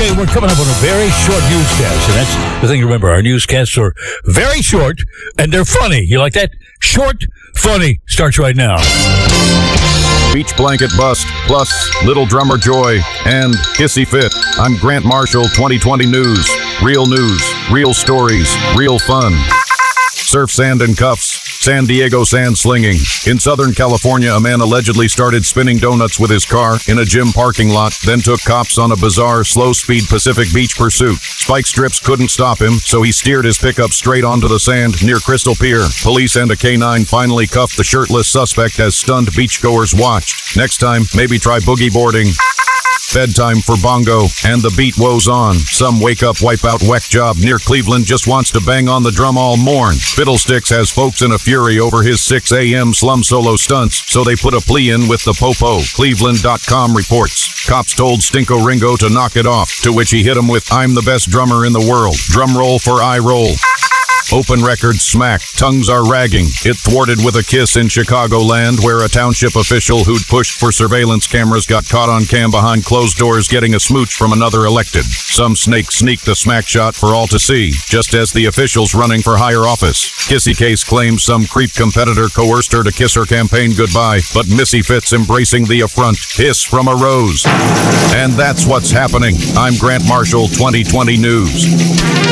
Okay, we're coming up on a very short newscast, and that's the thing to remember. Our newscasts are very short, and they're funny. You like that? Short, funny. Starts right now. Beach Blanket Bust, plus Little Drummer Joy, and Hissy Fit. I'm Grant Marshall, 2020 News, real stories, real fun. Surf, sand, and cuffs. San Diego sand slinging. In Southern California, a man allegedly started spinning donuts with his car in a gym parking lot, then took cops on a bizarre, slow-speed Pacific Beach pursuit. Spike strips couldn't stop him, so he steered his pickup straight onto the sand near Crystal Pier. Police and a K-9 finally cuffed the shirtless suspect as stunned beachgoers watched. Next time, maybe try boogie boarding. Bedtime for Bongo, and the beat woes on. Some wake-up, wipe-out weck job near Cleveland just wants to bang on the drum all morn. Fiddlesticks has folks in a fury over his 6 a.m. slum solo stunts, so they put a plea in with the popo. Cleveland.com reports. Cops told Stinko Ringo to knock it off, to which he hit him with, "I'm the best drummer in the world. Drum roll for eye roll." Open record smack. Tongues are ragging. It thwarted with a kiss in Chicagoland, where a township official who'd pushed for surveillance cameras got caught on cam behind closed doors getting a smooch from another elected. Some snake sneaked the smack shot for all to see, just as the official's running for higher office. Kissy Case claims some creep competitor coerced her to kiss her campaign goodbye, but Missy Fitz embracing the affront. Hiss from a rose. And that's what's happening. I'm Grant Marshall, 2020 News.